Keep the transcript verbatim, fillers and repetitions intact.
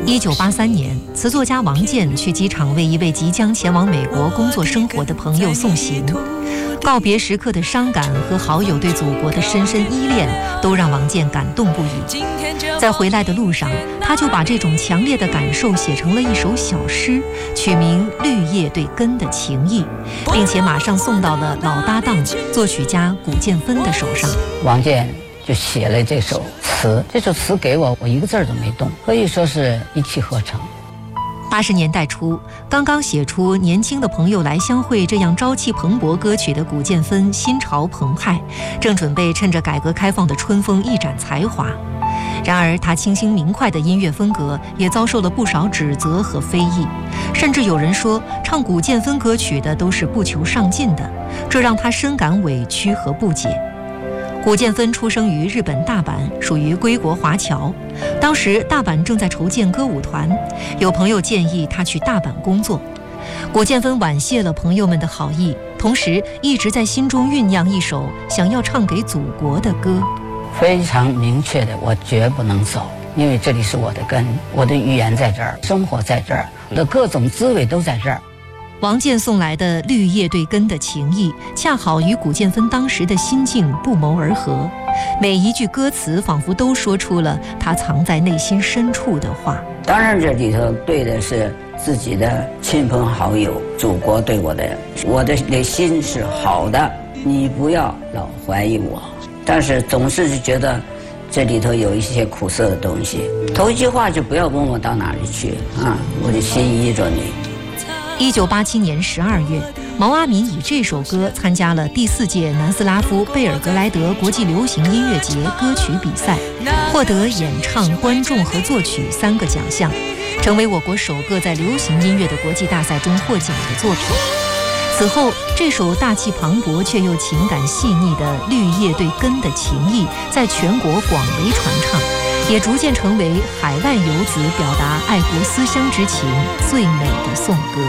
一九八三年，词作家王健去机场为一位即将前往美国工作生活的朋友送行。告别时刻的伤感和好友对祖国的深深依恋，都让王健感动不已。在回来的路上，他就把这种强烈的感受写成了一首小诗，取名《绿叶对根的情谊》，并且马上送到了老搭档作曲家古建芬的手上。 王健就写了这首词，这首词给我，我一个字儿都没动，可以说是一气呵成。 八十年代初，刚刚写出《年轻的朋友来相会》这样朝气蓬勃歌曲的古建芬心潮澎湃，正准备趁着改革开放的春风一展才华。然而他清新明快的音乐风格也遭受了不少指责和非议，甚至有人说唱古建芬歌曲的都是不求上进的，这让他深感委屈和不解。古建芬出生于日本大阪，属于归国华侨。当时大阪正在筹建歌舞团，有朋友建议他去大阪工作。古建芬婉谢了朋友们的好意，同时一直在心中酝酿一首想要唱给祖国的歌。 非常明确的，我绝不能走，因为这里是我的根，我的语言在这儿，生活在这儿，我的各种滋味都在这儿。 王健送来的《绿叶对根的情谊》，恰好与古建芬当时的心境不谋而合，每一句歌词仿佛都说出了他藏在内心深处的话。 当然这里头对的是自己的亲朋好友，祖国对我的，我的心是好的，你不要老怀疑我。但是总是觉得这里头有一些苦涩的东西，头一句话就不要问我到哪里去啊，我的心依着你。 一九八七年十二月，毛阿敏以这首歌参加了第四届南斯拉夫贝尔格莱德国际流行音乐节歌曲比赛，获得演唱、观众和作曲三个奖项，成为我国首个在流行音乐的国际大赛中获奖的作品。此后，这首大气磅礴却又情感细腻的《绿叶对根的情谊》在全国广为传唱，也逐渐成为海外游子表达爱国思乡之情最美的颂歌。